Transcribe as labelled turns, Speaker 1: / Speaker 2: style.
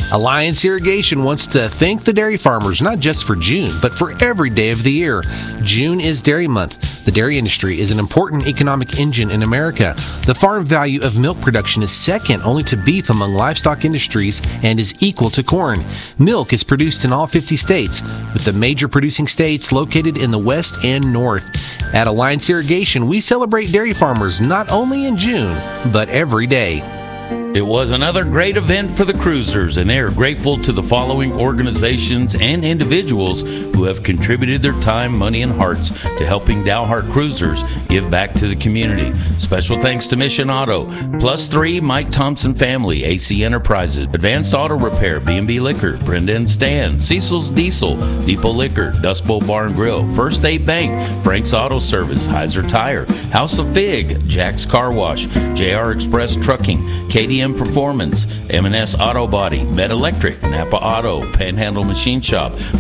Speaker 1: Alliance Irrigation wants to thank the dairy farmers not just for June, but for every day of the year. June is Dairy Month. The dairy industry is an important economic engine in America. The farm value of milk production is second only to beef among livestock industries and is equal to corn. Milk is produced in all 50 states, with the major producing states located in the west and north. At Alliance Irrigation, we celebrate dairy farmers not only in June, but every day.
Speaker 2: It was another great event for the Cruisers, and they are grateful to the following organizations and individuals who have contributed their time, money, and hearts to helping Dalhart Cruisers give back to the community. Special thanks to Mission Auto, Plus 3, Mike Thompson Family, AC Enterprises, Advanced Auto Repair, B&B Liquor, Brenda and Stan, Cecil's Diesel, Depot Liquor, Dust Bowl Bar and Grill, First State Bank, Frank's Auto Service, Heiser Tire, House of Fig, Jack's Car Wash, JR Express Trucking, KDM Performance, M&S Auto Body, Med Electric, Napa Auto, Panhandle Machine Shop,